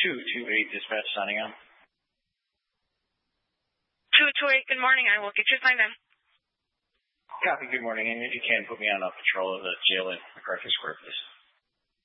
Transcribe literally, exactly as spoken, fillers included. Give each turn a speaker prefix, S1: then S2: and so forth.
S1: two two eight dispatch signing on.
S2: two two eight, good morning. I will get you signed in.
S1: Copy, good morning. And if you can, put me on a patrol of the jail in McCarthy Square, please.